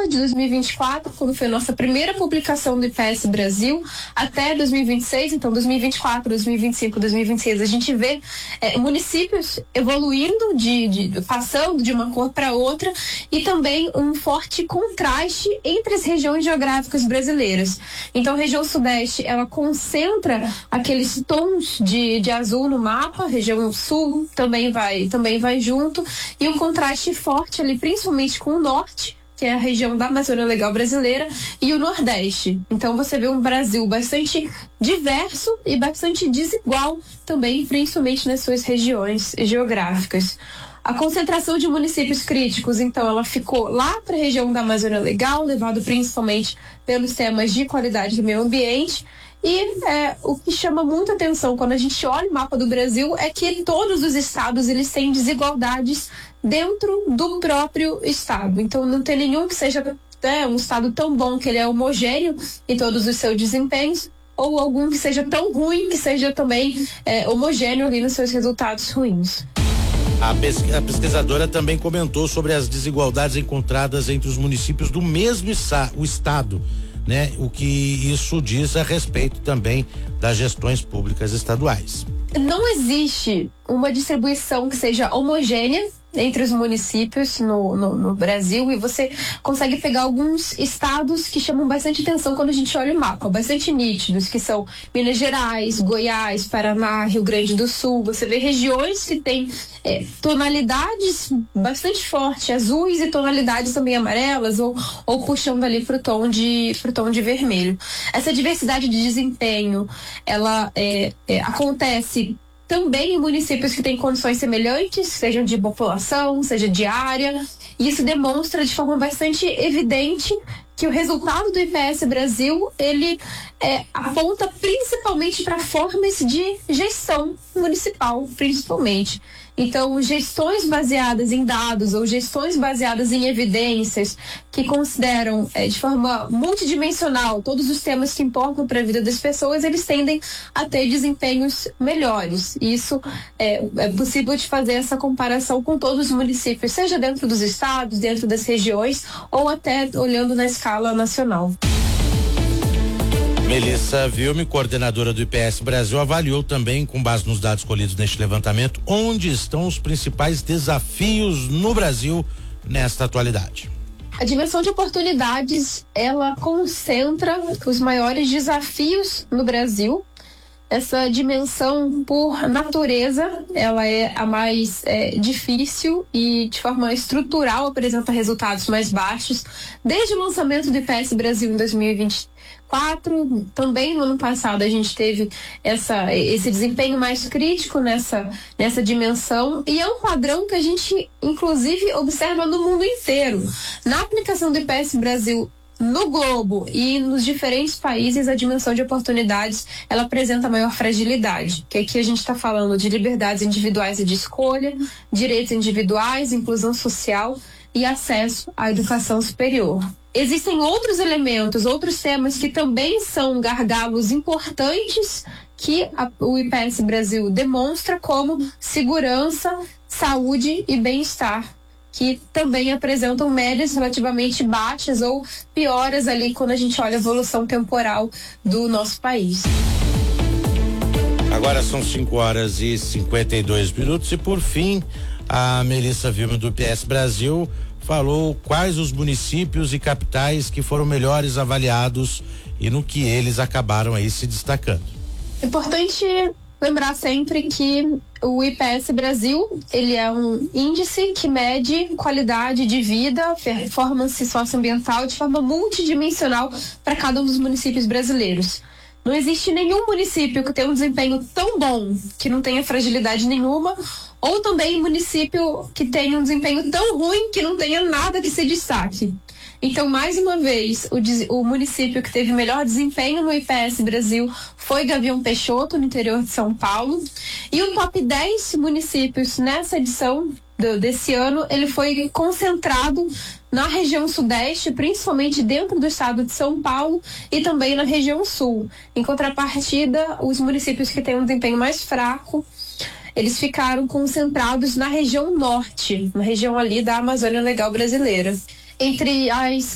de 2024, quando foi a nossa primeira publicação do IPS Brasil, até 2026, então 2024, 2025, 2026, a gente vê municípios evoluindo, passando de uma cor para outra, e também um forte contraste entre as regiões geográficas brasileiras. Então, a região sudeste, ela concentra aqueles tons de azul no mapa, a região sul também vai junto, e um contraste forte ali, principalmente com o norte, que é a região da Amazônia Legal brasileira, e o Nordeste. Então você vê um Brasil bastante diverso e bastante desigual também, principalmente nas suas regiões geográficas. A concentração de municípios críticos, então, ela ficou lá para a região da Amazônia Legal, levado principalmente pelos temas de qualidade do meio ambiente. E o que chama muita atenção quando a gente olha o mapa do Brasil é que todos os estados eles têm desigualdades dentro do próprio estado. Então não tem nenhum que seja um estado tão bom que ele é homogêneo em todos os seus desempenhos, ou algum que seja tão ruim que seja também homogêneo ali nos seus resultados ruins. A pesquisadora também comentou sobre as desigualdades encontradas entre os municípios do mesmo estado, né? O que isso diz a respeito também das gestões públicas estaduais. Não existe uma distribuição que seja homogênea entre os municípios no Brasil, e você consegue pegar alguns estados que chamam bastante atenção quando a gente olha o mapa, bastante nítidos, que são Minas Gerais, Goiás, Paraná, Rio Grande do Sul. Você vê regiões que têm tonalidades bastante fortes, azuis, e tonalidades também amarelas, ou puxando ali pro tom de vermelho. Essa diversidade de desempenho, ela acontece também em municípios que têm condições semelhantes, sejam de população, seja de área. E isso demonstra de forma bastante evidente que o resultado do IPS Brasil, ele aponta principalmente para formas de gestão municipal, principalmente. Então, gestões baseadas em dados ou gestões baseadas em evidências que consideram de forma multidimensional todos os temas que importam para a vida das pessoas, eles tendem a ter desempenhos melhores. E isso é possível de fazer essa comparação com todos os municípios, seja dentro dos estados, dentro das regiões, ou até olhando na escala nacional. Melissa Vilme, coordenadora do IPS Brasil, avaliou também, com base nos dados colhidos neste levantamento, onde estão os principais desafios no Brasil nesta atualidade. A dimensão de oportunidades, ela concentra os maiores desafios no Brasil. Essa dimensão, por natureza, ela é a mais difícil e, de forma estrutural, apresenta resultados mais baixos. Desde o lançamento do IPS Brasil em 2024, também no ano passado a gente teve esse desempenho mais crítico nessa dimensão, e é um padrão que a gente, inclusive, observa no mundo inteiro. Na aplicação do IPS Brasil no globo e nos diferentes países, a dimensão de oportunidades, ela apresenta maior fragilidade, que aqui a gente está falando de liberdades individuais e de escolha, direitos individuais, inclusão social e acesso à educação superior. Existem outros elementos, outros temas que também são gargalos importantes que o IPS Brasil demonstra, como segurança, saúde e bem-estar, que também apresentam médias relativamente baixas ou pioras ali quando a gente olha a evolução temporal do nosso país. Agora são 5h52 e por fim, a Melissa Vilme do IPS Brasil falou quais os municípios e capitais que foram melhores avaliados e no que eles acabaram aí se destacando. Importante lembrar sempre que o IPS Brasil, ele é um índice que mede qualidade de vida, performance socioambiental de forma multidimensional para cada um dos municípios brasileiros. Não existe nenhum município que tenha um desempenho tão bom que não tenha fragilidade nenhuma, ou também município que tenha um desempenho tão ruim que não tenha nada que se destaque. Então, mais uma vez, o município que teve melhor desempenho no IPS Brasil foi Gavião Peixoto, no interior de São Paulo. E o top 10 municípios nessa edição desse ano, ele foi concentrado na região sudeste, principalmente dentro do estado de São Paulo, e também na região sul. Em contrapartida, os municípios que têm um desempenho mais fraco, eles ficaram concentrados na região norte, na região ali da Amazônia Legal brasileira. Entre as